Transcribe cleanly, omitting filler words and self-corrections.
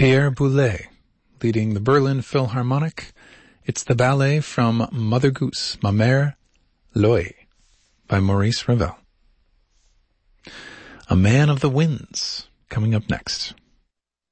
Pierre Boulez, leading the Berlin Philharmonic. It's the ballet from Mother Goose, Ma Mère Loie, by Maurice Ravel. A Man of the Winds, coming up next.